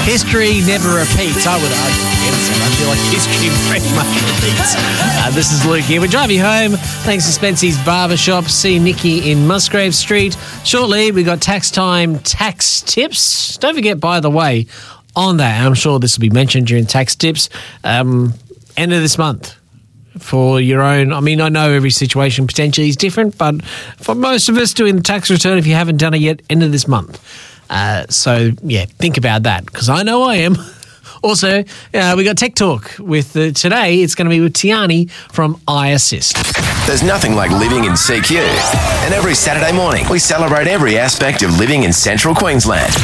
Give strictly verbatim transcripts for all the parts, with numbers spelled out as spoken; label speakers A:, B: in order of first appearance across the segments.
A: History never repeats, I would argue against it. I feel like history very much repeats. Uh, this is Luke here. We drive you home. Thanks to Spency's Barbershop. See Nikki in Musgrave Street. Shortly, we got tax time tax tips. Don't forget, by the way, on that, I'm sure this will be mentioned during tax tips, um, end of this month. For your own, I mean, I know every situation potentially is different, but for most of us doing the tax return, if you haven't done it yet, end of this month. Uh, so, yeah, think about that, because I know I am. Also, uh, we got Tech Talk with uh, today. It's going to be with Tiani from iAssist.
B: There's nothing like living in C Q. And every Saturday morning, we celebrate every aspect of living in Central Queensland.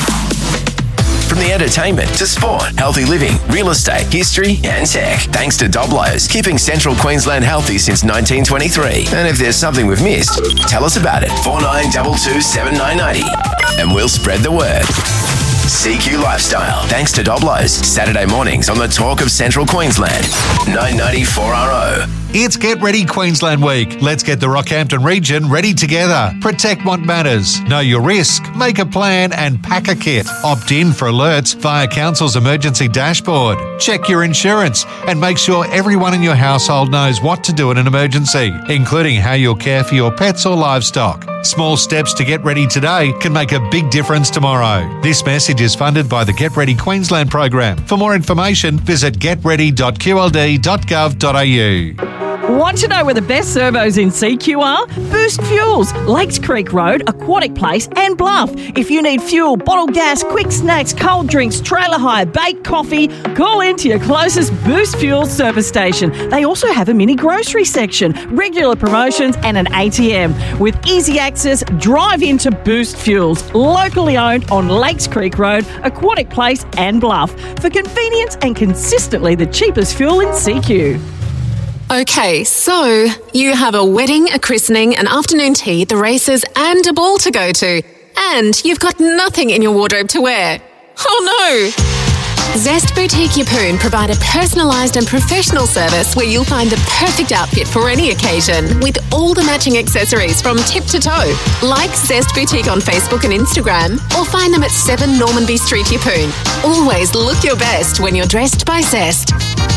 B: From the entertainment to sport, healthy living, real estate, history and tech. Thanks to Doblo's, keeping Central Queensland healthy since nineteen twenty-three. And if there's something we've missed, tell us about it. four nine two two seven nine nine zero. And we'll spread the word. C Q Lifestyle. Thanks to Doblo's. Saturday mornings on the Talk of Central Queensland. nine ninety-four R O.
C: It's Get Ready Queensland Week. Let's get the Rockhampton region ready together. Protect what matters. Know your risk. Make a plan and pack a kit. Opt in for alerts via Council's emergency dashboard. Check your insurance and make sure everyone in your household knows what to do in an emergency, including how you'll care for your pets or livestock. Small steps to get ready today can make a big difference tomorrow. This message is funded by the Get Ready Queensland program. For more information, visit get ready dot q l d dot gov dot a u.
D: Want to know where the best servos in C Q are? Boost Fuels, Lakes Creek Road, Aquatic Place and Bluff. If you need fuel, bottled gas, quick snacks, cold drinks, trailer hire, baked coffee, call into your closest Boost Fuels service station. They also have a mini grocery section, regular promotions and an A T M. With easy access, drive into Boost Fuels, locally owned on Lakes Creek Road, Aquatic Place and Bluff. For convenience and consistently the cheapest fuel in C Q.
E: Okay, so you have a wedding, a christening, an afternoon tea, the races and a ball to go to. And you've got nothing in your wardrobe to wear. Oh no! Zest Boutique Yeppoon provide a personalised and professional service where you'll find the perfect outfit for any occasion with all the matching accessories from tip to toe. Like Zest Boutique on Facebook and Instagram or find them at seven Normanby Street Yeppoon. Always look your best when you're dressed by Zest.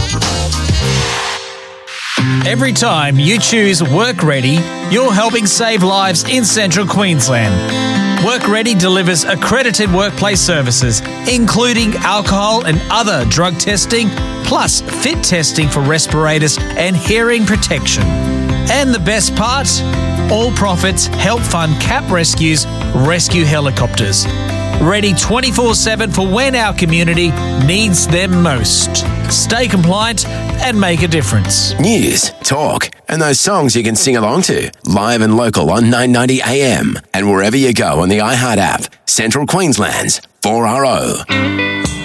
F: Every time you choose Work Ready, you're helping save lives in Central Queensland. Work Ready delivers accredited workplace services, including alcohol and other drug testing, plus fit testing for respirators and hearing protection. And the best part? All profits help fund C A P Rescue's rescue helicopters. Ready twenty-four seven for when our community needs them most. Stay compliant and make a difference.
B: News, talk, and those songs you can sing along to. Live and local on nine ninety A M and wherever you go on the iHeart app. Central Queensland's four R O.